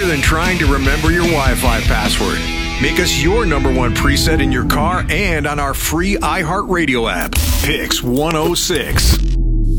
easier than trying to remember your Wi-Fi password. Make us your number one preset in your car and on our free iHeartRadio app. Pix 106.